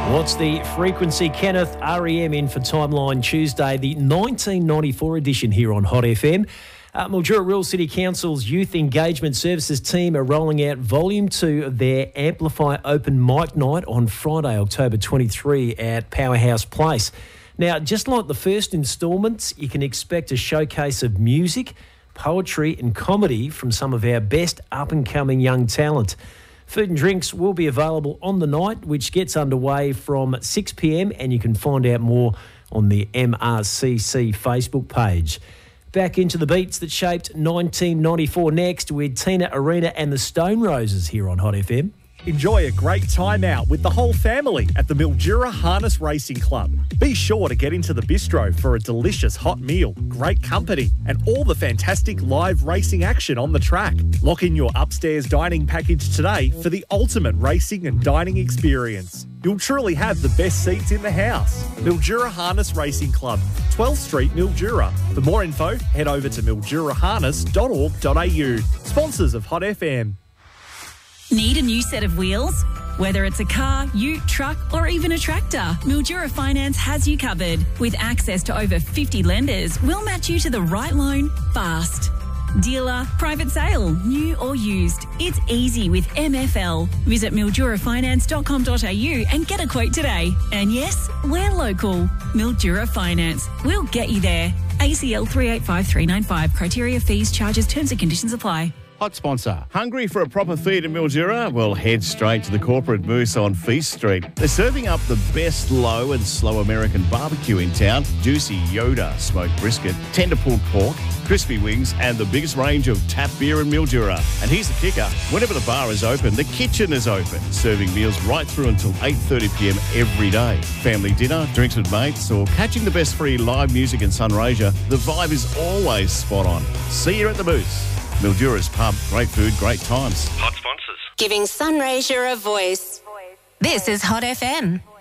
What's the frequency? Kenneth, REM in for Timeline Tuesday, the 1994 edition here on Hot FM. Mildura Rural City Council's Youth Engagement Services team are rolling out Volume 2 of their Amplify Open Mic Night on Friday, October 23 at Powerhouse Place. Now, just like the first instalments, you can expect a showcase of music, poetry and comedy from some of our best up-and-coming young talent. Food and drinks will be available on the night, which gets underway from 6 p.m, and you can find out more on the MRCC Facebook page. Back into the beats that shaped 1994 next with Tina Arena and the Stone Roses here on Hot FM. Enjoy a great time out with the whole family at the Mildura Harness Racing Club. Be sure to get into the bistro for a delicious hot meal, great company, and all the fantastic live racing action on the track. Lock in your upstairs dining package today for the ultimate racing and dining experience. You'll truly have the best seats in the house. Mildura Harness Racing Club, 12th Street, Mildura. For more info, head over to milduraharness.org.au. Sponsors of Hot FM. Need a new set of wheels? Whether it's a car, ute, truck or even a tractor, Mildura Finance has you covered. With access to over 50 lenders, we'll match you to the right loan fast. Dealer, private sale, new or used. It's easy with MFL. Visit mildurafinance.com.au and get a quote today. And yes, we're local. Mildura Finance. We'll get you there. ACL 385395. Criteria, fees, charges, terms and conditions apply. Hot sponsor. Hungry for a proper feed in Mildura? Well, head straight to the Corporate Moose on Feast Street. They're serving up the best low and slow American barbecue in town. Juicy Yoda smoked brisket, tender pulled pork, crispy wings, and the biggest range of tap beer in Mildura. And here's the kicker. Whenever the bar is open, the kitchen is open, serving meals right through until 8:30 p.m. every day. Family dinner, drinks with mates, or catching the best free live music in Sunraysia, the vibe is always spot on. See you at the Moose. Mildura's pub, great food, great times. Hot sponsors. Giving Sunraysia a voice. This is Hot FM.